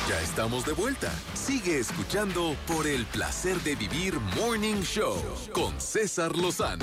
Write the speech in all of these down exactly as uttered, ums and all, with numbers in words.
Ya estamos de vuelta. Sigue escuchando por el placer de vivir Morning Show con César Lozano.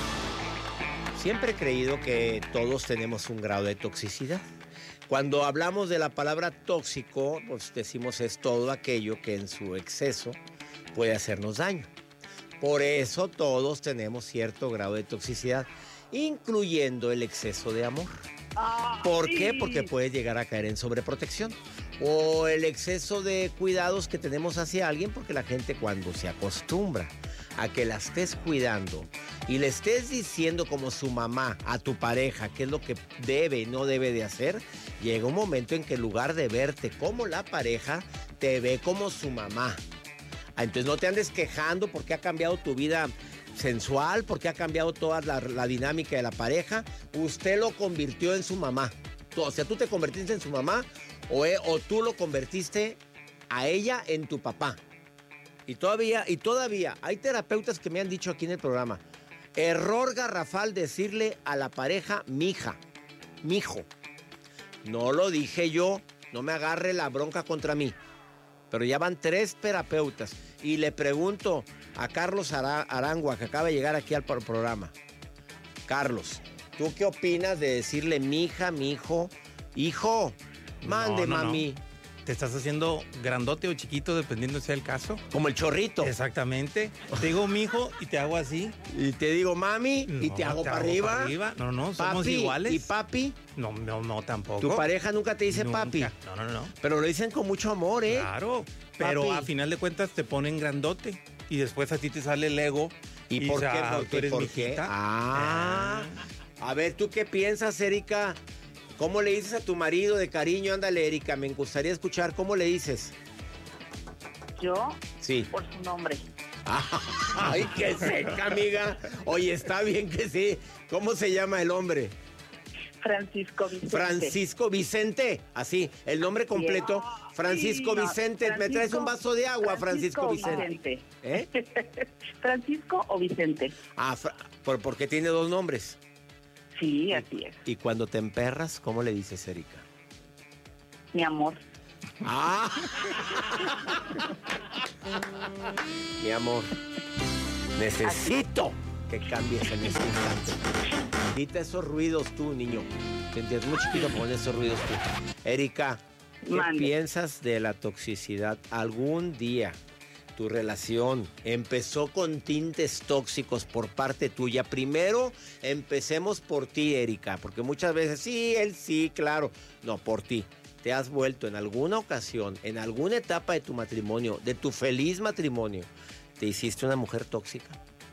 Siempre he creído que todos tenemos un grado de toxicidad. Cuando hablamos de la palabra tóxico, pues decimos es todo aquello que en su exceso puede hacernos daño. Por eso todos tenemos cierto grado de toxicidad, incluyendo el exceso de amor. ¿Por qué? Porque puedes llegar a caer en sobreprotección. O el exceso de cuidados que tenemos hacia alguien, porque la gente cuando se acostumbra a que la estés cuidando y le estés diciendo como su mamá a tu pareja qué es lo que debe y no debe de hacer, llega un momento en que en lugar de verte como la pareja, te ve como su mamá. Entonces no te andes quejando porque ha cambiado tu vida sensual, porque ha cambiado toda la, la dinámica de la pareja. Usted lo convirtió en su mamá. O sea, tú te convertiste en su mamá o, o tú lo convertiste a ella en tu papá. Y todavía, y todavía hay terapeutas que me han dicho aquí en el programa, error garrafal decirle a la pareja mija, mijo. No lo dije yo, no me agarre la bronca contra mí. Pero ya van tres terapeutas. Y le pregunto a Carlos Arangua, que acaba de llegar aquí al programa. Carlos, ¿tú qué opinas de decirle mija, mijo, hijo? Mande, no, no, mami. No. ¿Te estás haciendo grandote o chiquito dependiendo sea el caso? Como el chorrito. Exactamente. Te digo mijo y te hago así. Y te digo mami no, y te hago, te para, hago arriba. para arriba. No, no, somos papi, iguales. ¿Y papi? No, no, no, tampoco. ¿Tu pareja nunca te dice nunca. papi? No, no, no. Pero lo dicen con mucho amor, ¿eh? Claro. Pero papi. A final de cuentas te ponen grandote. Y después a ti te sale el ego. ¿Y, y por, ya, qué, por, tú eres por qué? Ah. ah. A ver, ¿tú qué piensas, Erika? ¿Cómo le dices a tu marido de cariño? Ándale, Erika, me gustaría escuchar. ¿Cómo le dices? ¿Yo? Sí. Por su nombre. Ay, qué seca, amiga. Oye, está bien que sí. ¿Cómo se llama el hombre? Francisco Vicente. Francisco Vicente. Así, el nombre completo. Francisco sí, no, Vicente. Francisco, ¿me traes un vaso de agua, Francisco, Francisco Vicente? Vicente. ¿Eh? ¿Francisco o Vicente? Ah, por, porque tiene dos nombres. Sí, así es. Y cuando te emperras, ¿cómo le dices, Erika? Mi amor. ¡Ah! Mi amor, necesito que cambies en este instante. Quita esos ruidos tú, niño. Te entiendes muy chiquito para poner esos ruidos tú. Erika, ¿qué Mande. piensas de la toxicidad? ¿Algún día tu relación empezó con tintes tóxicos por parte tuya? Primero, empecemos por ti, Erika, porque muchas veces, sí, él sí, claro. No, por ti. ¿Te has vuelto en alguna ocasión, en alguna etapa de tu matrimonio, de tu feliz matrimonio, te hiciste una mujer tóxica?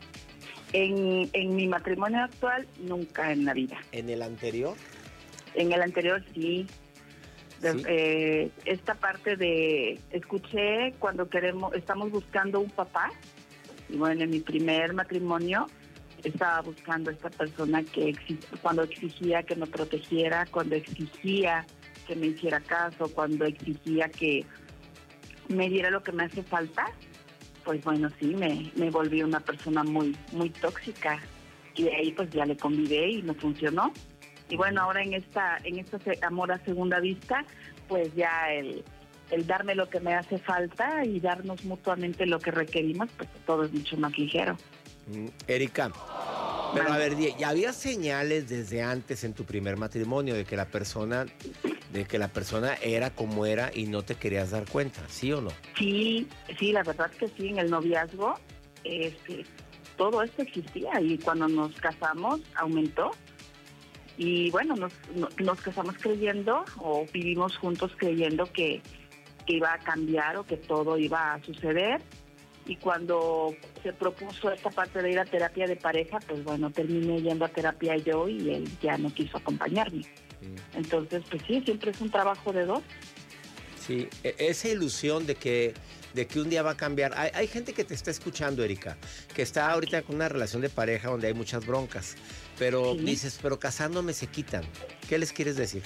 En, en mi matrimonio actual, nunca en la vida. ¿En el anterior? En el anterior, sí. ¿Sí? Eh, esta parte de escuché cuando queremos estamos buscando un papá, y bueno, en mi primer matrimonio estaba buscando esta persona que exig, cuando exigía que me protegiera, cuando exigía que me hiciera caso, cuando exigía que me diera lo que me hace falta, pues bueno, sí, me, me volví una persona muy muy tóxica, y de ahí pues ya le convidé y no funcionó. Y bueno, ahora en esta en este amor a segunda vista, pues ya el, el darme lo que me hace falta y darnos mutuamente lo que requerimos, pues todo es mucho más ligero. Mm, Erika, pero a ver, ¿ya había señales desde antes en tu primer matrimonio de que la persona, de que la persona era como era y no te querías dar cuenta, sí o no? Sí, sí, la verdad que sí, en el noviazgo, este, todo esto existía, y cuando nos casamos aumentó. Y bueno, nos, nos casamos creyendo, o vivimos juntos creyendo que, que iba a cambiar o que todo iba a suceder. Y cuando se propuso esta parte de ir a terapia de pareja, pues bueno, terminé yendo a terapia yo y él ya no quiso acompañarme. Sí. Entonces, pues sí, siempre es un trabajo de dos. Sí, esa ilusión de que de que un día va a cambiar. Hay, hay gente que te está escuchando, Erika, que está ahorita con una relación de pareja donde hay muchas broncas, pero sí. dices, pero casándome se quitan. ¿Qué les quieres decir?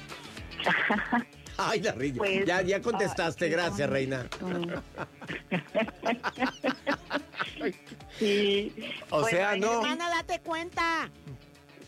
Ay, la rilla. Pues, ya, ya contestaste, uh, gracias, uh, reina. Uh. Sí. O pues, sea, no. Hermana, date cuenta.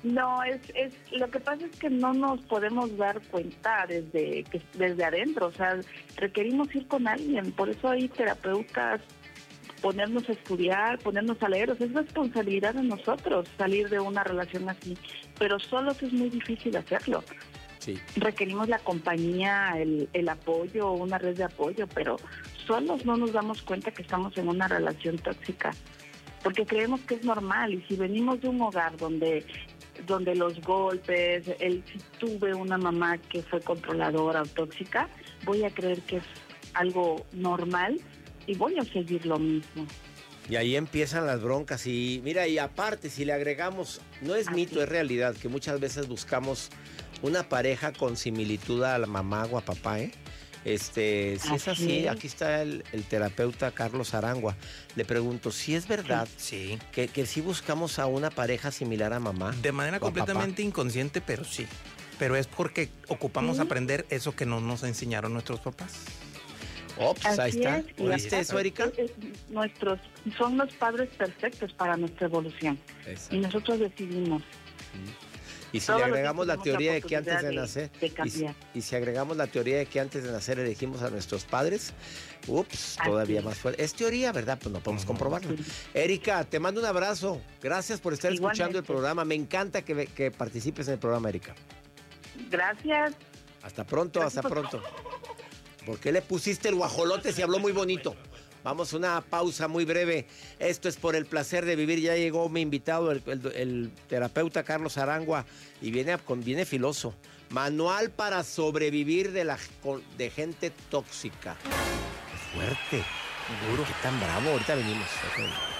No, es, es lo que pasa es que no nos podemos dar cuenta desde que desde adentro, o sea, requerimos ir con alguien, por eso hay terapeutas, ponernos a estudiar, ponernos a leer, o sea, es responsabilidad de nosotros salir de una relación así, pero solos es muy difícil hacerlo. Sí. Requerimos la compañía, el, el apoyo, una red de apoyo, pero solos no nos damos cuenta que estamos en una relación tóxica, porque creemos que es normal, y si venimos de un hogar donde donde los golpes, el si tuve una mamá que fue controladora o tóxica, voy a creer que es algo normal y voy a seguir lo mismo. Y ahí empiezan las broncas y mira, y aparte si le agregamos, no es Así. mito, es realidad, que muchas veces buscamos una pareja con similitud a la mamá o a papá, ¿eh? Este, si es Así así, es. aquí está el, el terapeuta Carlos Arangua. Le pregunto, si es verdad Sí. que, que si buscamos a una pareja similar a mamá. De manera o a papá? completamente inconsciente, pero sí. Pero es porque ocupamos Sí. aprender eso que no nos enseñaron nuestros papás. Oh, pues ahí Así está. es, y ¿Oíste aparte, eso, Erika? es- es- nuestros, son los padres perfectos para nuestra evolución y nosotros decidimos. Y si Todos le los agregamos días la tenemos la teoría de que antes de oportunidad nacer, de- de y, si- cambiar. y si agregamos la teoría de que antes de nacer elegimos a nuestros padres, ups, Así todavía es. más fuerte. Es teoría, ¿verdad? Pues no podemos Ujú. comprobarlo. Sí. Erika, te mando un abrazo. Gracias por estar Igualmente. escuchando el programa. Me encanta que, ve- que participes en el programa, Erika. Gracias. Hasta pronto, Gracias hasta por- pronto. ¿Por qué le pusiste el guajolote si habló muy bonito? Vamos a una pausa muy breve. Esto es Por el Placer de Vivir. Ya llegó mi invitado, el, el- el terapeuta Carlos Arangua, y viene, a- con, viene filoso. Manual para sobrevivir de, la, con- de gente tóxica. Qué fuerte. Qué tan bravo. Ahorita venimos.